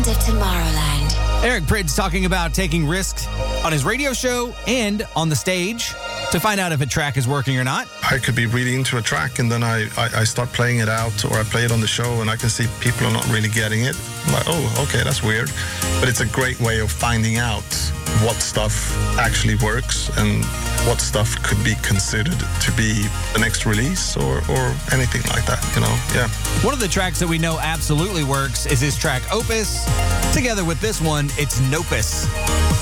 of Tomorrowland. Eric Prydz talking about taking risks on his radio show and on the stage to find out if a track is working or not. I could be really into a track and then I start playing it out, or I play it on the show and I can see people are not really getting it. I'm like, oh, okay, that's weird. But it's a great way of finding out what stuff actually works and what stuff could be considered to be the next release or anything like that, you know, yeah. One of the tracks that we know absolutely works is his track Opus. Together with this one, it's Nopus.